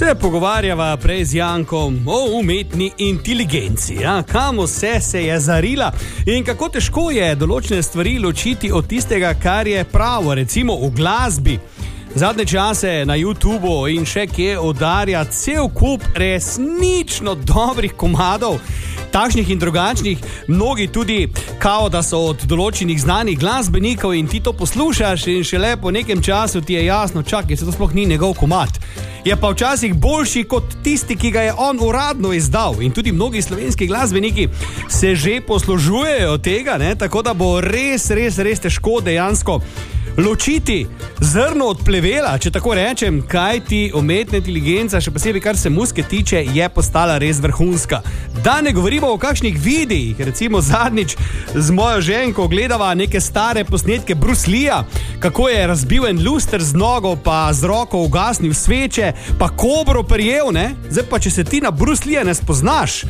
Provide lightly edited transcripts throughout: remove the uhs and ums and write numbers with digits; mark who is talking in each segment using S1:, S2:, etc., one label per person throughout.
S1: Se pogovarjava prej z Jankom o umetni inteligenci, kam vse se je zarila in kako težko je določene stvari ločiti od tistega, kar je pravo, recimo v glasbi. Zadnje čase na YouTubeu in še kje udarja cel kup resnično dobrih komadov, takšnih in drugačnih, mnogi tudi kao, da so od določenih znanih glasbenikov in ti to poslušaš in šele po nekem času ti je jasno, čakaj, se to sploh ni njegov komad. Je pa včasih boljši kot tisti, ki ga je on uradno izdal in tudi mnogi slovenski glasbeniki se že poslužujejo tega, ne? Tako da bo res težko dejansko ločiti zrno od plevela, če tako rečem, kaj ti umetna inteligenca, še posebej kar se muzike tiče, je postala res vrhunska. Da ne govorimo o kakšnih videih, recimo zadnjič z mojo ženko gledava neke stare posnetke Bruce Leeja, kako je razbil en luster z nogo, pa z roko ugasnil sveče, pa kobro prijel, ne? Zdaj pa, če se ti na Bruce Leeja ne spoznaš,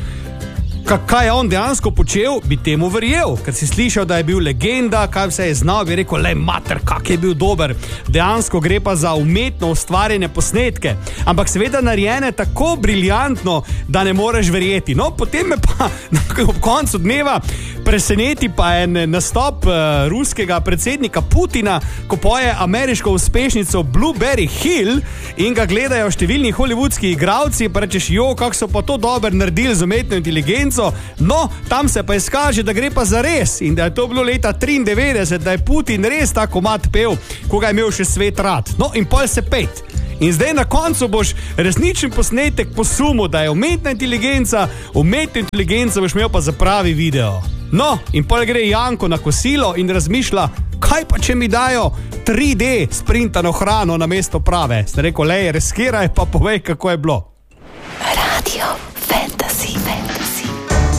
S1: kaj je on dejansko počel, bi temu verjel, ker si slišal, da je bil legenda, kaj vse je znal, bi rekel, le mater, kak je bil dober. Dejansko gre pa za umetno ustvarjene posnetke, ampak seveda narejene tako briljantno, da ne moreš verjeti. No, potem me pa ob koncu dneva preseneti pa en nastop ruskega predsednika Putina, ko poje ameriško uspešnico Blueberry Hill in ga gledajo številni hollywoodski igralci, pa rečeš, kako so pa to dobro naredili z umetno inteligenco. No, tam se pa izkaže, da gre pa za res in da je to bilo leta 93, da je Putin res ta komad pel, ko ga je imel še svet rad. No, in pol se pet. In zdaj na koncu boš resničen posnetek posumil, da je umetna inteligenca boš imel pa za pravi video. No, in pol gre Janko na kosilo in razmišlja, kaj pa če mi dajo 3D sprintano hrano na mesto prave. Ste rekel, lej, riskiraj pa povej, kako je bilo.